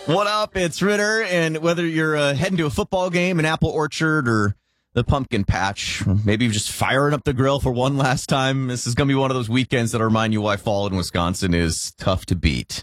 What up? It's Ritter, and whether you're heading to a football game, an apple orchard, or the pumpkin patch, maybe you're just firing up the grill for one last time, this is going to be one of those weekends that remind you why fall in Wisconsin is tough to beat.